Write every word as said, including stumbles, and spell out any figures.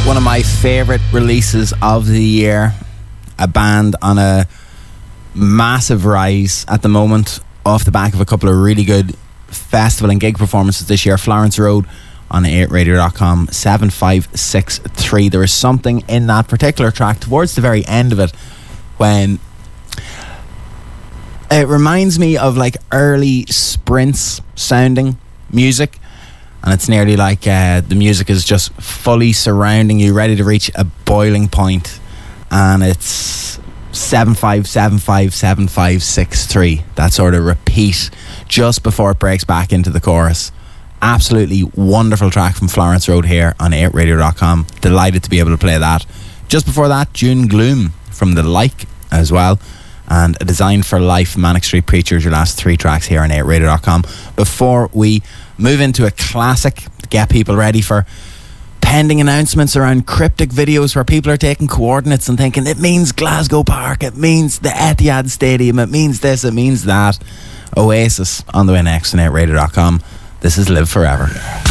One of my favourite releases of the year. A band on a massive rise at the moment, off the back of a couple of really good festival and gig performances this year. Florence Road on eight radio dot com, seven five six three. There is something in that particular track towards the very end of it when it reminds me of like early Sprints sounding music. And it's nearly like uh, the music is just fully surrounding you, ready to reach a boiling point. And it's seven five seven five seven five six three. That sort of repeat just before it breaks back into the chorus. Absolutely wonderful track from Florence Road here on eight radio dot com. Delighted to be able to play that. Just before that, June Gloom from The Like as well. And A Design for Life, Manic Street Preachers, your last three tracks here on eight radio dot com. Before we move into a classic to get people ready for pending announcements around cryptic videos where people are taking coordinates and thinking it means Glasgow Park, it means the Etihad Stadium, it means this, it means that. Oasis on the way next on eight radio dot com. This is Live Forever.